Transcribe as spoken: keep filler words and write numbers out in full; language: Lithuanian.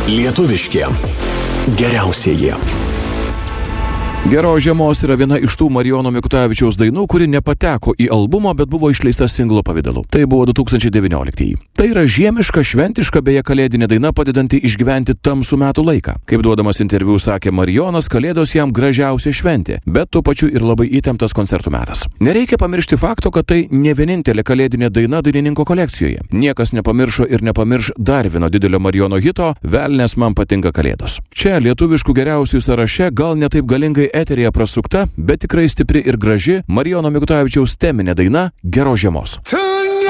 Lietuviški geriausieji. Geros žiemos yra viena iš tų Marijono Mikutavičiaus dainų, kuri nepateko į albumą, bet buvo išleista singlo pavidalu. Tai buvo du tūkstančiai devynioliktieji. Tai yra žiemiška, šventiška, beje kalėdinė daina, padedanti išgyventi tamsų metų laiką. Kaip duodamas interviu sakė Marijonas, kalėdos jam gražiausia šventė, bet tuo pačiu ir labai įtemptas koncertų metas. Nereikia pamiršti fakto, kad tai ne vienintelė kalėdinė daina dainininko kolekcijoje. Niekas nepamiršo ir nepamirš dar vieno didelio Marijono hito "Velnias man patinka kalėdos". Čia lietuviškų geriausių sąraše gal ne taip galingai eteryje prasukta, bet tikrai stipri ir graži Marijono Mikutavičiaus teminė daina "Geros žiemos".